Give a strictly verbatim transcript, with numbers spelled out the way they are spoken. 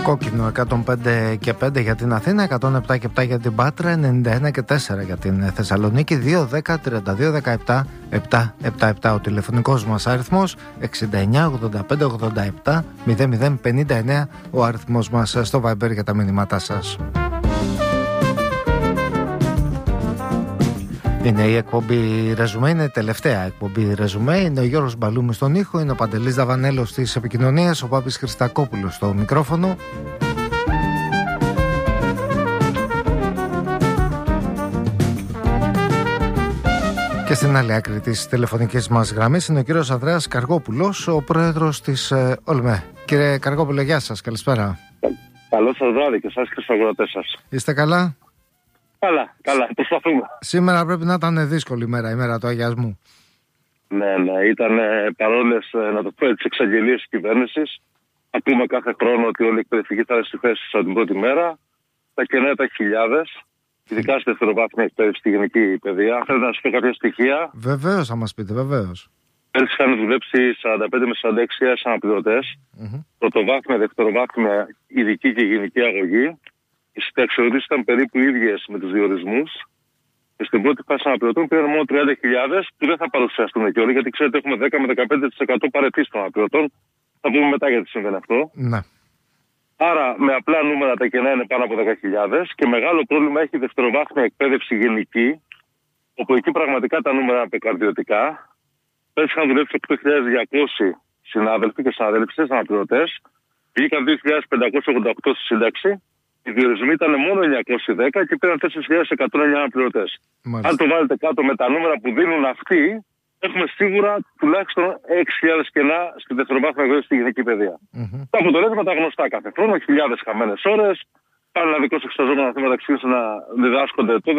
Κόκκινο εκατόν πέντε και πέντε για την Αθήνα, εκατόν επτά και επτά για την Πάτρα, ενενήντα ένα και τέσσερα για την Θεσσαλονίκη, δύο δέκα τριάντα δύο δεκαεπτά επτακόσια εβδομήντα επτά ο τηλεφωνικός μας αριθμός, εξήντα εννιά ογδόντα πέντε ογδόντα επτά μηδέν μηδέν πενήντα εννέα ο αριθμός μας στο Viber για τα μηνύματά σας. Είναι η εκπομπή Ρεζουμέ, είναι η τελευταία εκπομπή Ρεζουμέ. Είναι ο Γιώργος Μπαλούμης στον ήχο, είναι ο Παντελής Δαβανέλος της επικοινωνίας, ο Πάπης Χριστακόπουλος στο μικρόφωνο. Και στην άλλη άκρη της τηλεφωνικής μας γραμμής είναι ο κύριος Ανδρέας Καργόπουλος, ο πρόεδρος της ε, ΟΛΜΕ. Κύριε Καργόπουλο, γεια σας, καλησπέρα. Καλό σας βράδυ και εσάς και στους αγροτές σας. Είστε καλά? Καλά, καλά, προσπαθούμε. Σήμερα πρέπει να ήταν δύσκολη ημέρα, η μέρα του αγιασμού. Ναι, ναι, ήταν παρόλες, να το πω, τις εξαγγελίες της κυβέρνησης. Ακούμε κάθε χρόνο ότι όλοι οι εκπαιδευτικοί θα είναι στη θέση σας την πρώτη μέρα. Τα κενά ήταν χιλιάδες, ειδικά στη δευτεροβάθμια εκπαίδευση, στη γενική παιδεία. Θέλω να σας πω κάποια στοιχεία. Βεβαίως, θα μας πείτε, βεβαίως. Πέρσι είχαν δουλέψει σαράντα πέντε με σαράντα έξι χιλιάδες αναπληρωτές. Mm-hmm. Πρωτοβάθμια, δευτεροβάθμια, ειδική και γενική αγωγή. Οι συνταξιοδοτήσεις ήταν περίπου ίδιες με τους διορισμούς. Και στην πρώτη φάση αναπληρωτών πήραν μόνο τριάντα χιλιάδες που δεν θα παρουσιαστούν και όλοι, γιατί ξέρετε έχουμε δέκα με δεκαπέντε τοις εκατό παρετήσεις των αναπληρωτών. Θα πούμε μετά γιατί συμβαίνει αυτό. Ναι. Άρα με απλά νούμερα τα κενά είναι πάνω από δέκα χιλιάδες και μεγάλο πρόβλημα έχει η δευτεροβάθμια εκπαίδευση γενική, όπου εκεί πραγματικά τα νούμερα είναι επικαρδιωτικά. Πέρσι είχαν δουλέψει οκτώ χιλιάδες διακόσιοι συνάδελφοι και συναδέλφισες αναπληρωτές. Βγήκαν δύο χιλιάδες πεντακόσια ογδόντα οκτώ στη σύνταξη. Οι διορισμοί ήταν μόνο εννιακόσια δέκα και πήραν τέσσερις χιλιάδες εκατόν εννέα αναπληρωτές. Αν το βάλετε κάτω με τα νούμερα που δίνουν αυτοί, έχουμε σίγουρα τουλάχιστον έξι χιλιάδες κενά στη δευτεροβάθμια εκπαίδευση στη γενική παιδεία. Mm-hmm. Τα αποτελέσματα γνωστά κάθε χρόνο, χιλιάδες χαμένες ώρες. Πάλι ένα δικό εξεταζόμενο θέματα ξεκίνησε να διδάσκονται.